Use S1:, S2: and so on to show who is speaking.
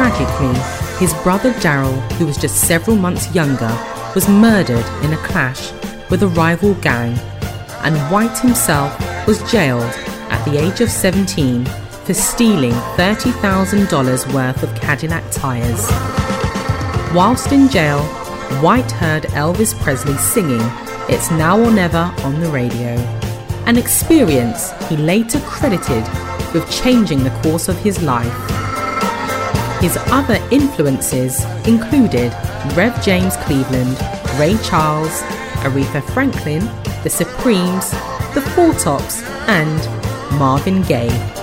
S1: Tragically, his brother Daryl, who was just several months younger, was murdered in a clash with a rival gang, and White himself was jailed at the age of 17 for stealing $30,000 worth of Cadillac tires. Whilst in jail, White heard Elvis Presley singing "It's Now or Never" on the radio, an experience he later credited with changing the course of his life. His other influences included Rev. James Cleveland, Ray Charles, Aretha Franklin, The Supremes, The Four Tops, and Marvin Gaye.